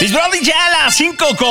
Mis brody, ya a las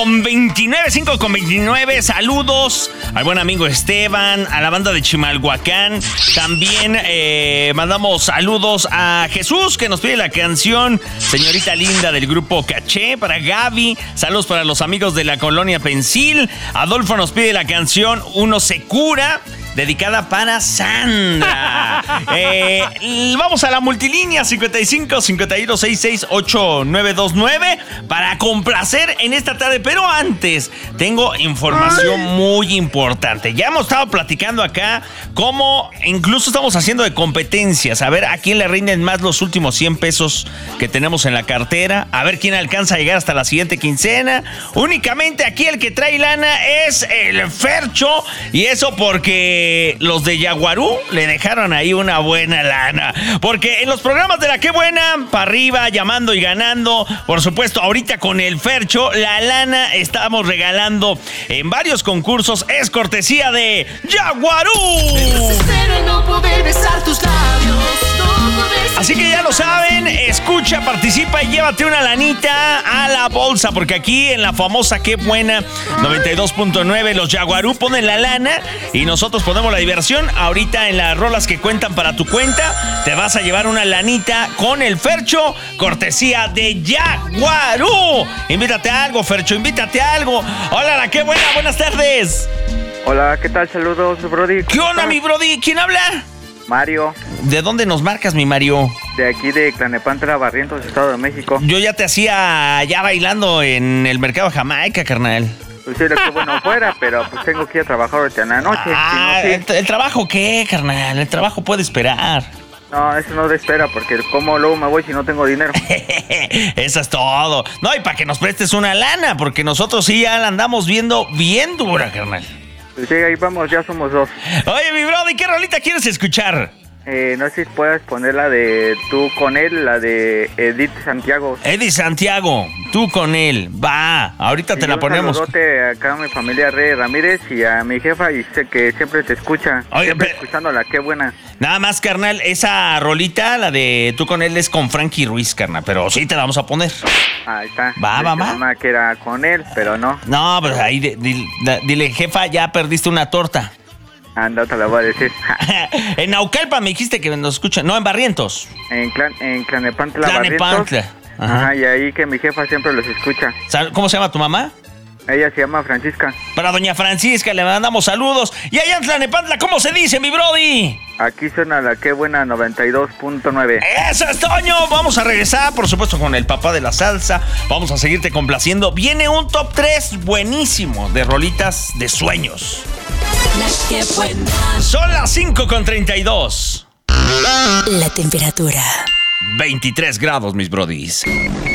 5:29. Saludos al buen amigo Esteban, a la banda de Chimalhuacán. También mandamos saludos a Jesús, que nos pide la canción Señorita Linda del grupo Caché. Para Gaby, saludos para los amigos de la colonia Pensil. Adolfo nos pide la canción Uno se cura, dedicada para Sandra. Vamos a la multilínea 55 51 66 8929 para complacer en esta tarde. Pero antes, tengo información muy importante. Ya hemos estado platicando acá cómo incluso estamos haciendo de competencias. A ver a quién le rinden más los últimos 100 pesos que tenemos en la cartera. A ver quién alcanza a llegar hasta la siguiente quincena. Únicamente aquí el que trae lana es el Fercho. Y eso porque los de Yaguarú le dejaron ahí una buena lana. Porque en los programas de La Qué Buena, para arriba, llamando y ganando, por supuesto, ahorita con el Fercho, la lana estamos regalando en varios concursos. Es cortesía de Yaguarú. Así que ya lo saben, escucha, participa y llévate una lanita a la bolsa, porque aquí en la famosa Qué Buena 92.9 los Yaguarú ponen la lana y nosotros ponemos la diversión. Ahorita en las rolas que cuentan para tu cuenta te vas a llevar una lanita con el Fercho, cortesía de Yaguarú. Invítate a algo, Fercho, invítate a algo. Hola, La Qué Buena, buenas tardes. Hola, ¿qué tal? Saludos, Brody. ¿Qué onda, mi Brody? ¿Quién habla? Mario. ¿De dónde nos marcas, mi Mario? De aquí de Tlalnepantla, Barrientos, Estado de México. Yo ya te hacía ya bailando en el mercado de Jamaica, carnal. Pues sí, lo que bueno fuera, pero pues tengo que ir a trabajar ahorita en la noche. Ah, si no, sí. ¿El trabajo qué, carnal? El trabajo puede esperar. No, eso no de espera, porque como luego me voy si no tengo dinero. Eso es todo. No, y para que nos prestes una lana, porque nosotros sí ya la andamos viendo bien dura, carnal. Pues sí, ahí vamos, ya somos dos. Oye, mi brother, ¿qué rolita quieres escuchar? No sé si puedes poner la de Tú con él, la de Edith Santiago. Edith Santiago, Tú con él. Va, ahorita te la ponemos. Un saludote acá a mi familia Rey Ramírez y a mi jefa, y sé que siempre te escucha. Oye, siempre escuchándola, qué buena. Nada más, carnal, esa rolita, la de Tú con él, es con Frankie Ruiz, carnal, pero sí te la vamos a poner. Ahí está. Va. Que era con él, pero no. No, pues ahí dile, jefa, ya perdiste una torta. Anda, te la voy a decir. En Naucalpan me dijiste que nos escuchan. No, en Barrientos. En Tlalnepantla, Barrientos. Ajá, y ahí que mi jefa siempre los escucha. ¿Cómo se llama tu mamá? Ella se llama Francisca. Para doña Francisca le mandamos saludos. Y allá en Tlalnepantla, ¿cómo se dice, mi brody? Aquí suena La Qué Buena 92.9. ¡Eso es, Toño! Vamos a regresar, por supuesto, con el papá de la salsa. Vamos a seguirte complaciendo. Viene un top 3 buenísimo de rolitas de sueños. La Qué Buena. Son las 5:32. La temperatura 23 grados, mis brodis.